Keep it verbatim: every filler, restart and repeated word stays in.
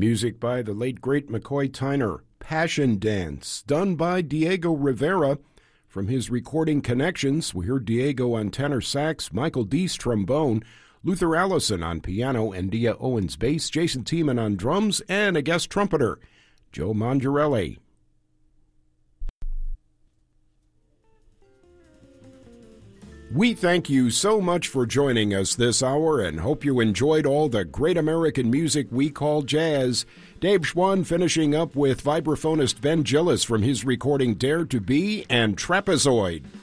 Music by the late great McCoy Tyner. Passion Dance, done by Diego Rivera. From his recording Connections, we heard Diego on tenor sax, Michael Deese trombone, Luther Allison on piano, and Dia Owens bass, Jason Tiemann on drums, and a guest trumpeter, Joe Mangiarelli. We thank you so much for joining us this hour and hope you enjoyed all the great American music we call jazz. Dave Schwann finishing up with vibraphonist Ben Gillis from his recording Dare to Be and Trapezoid.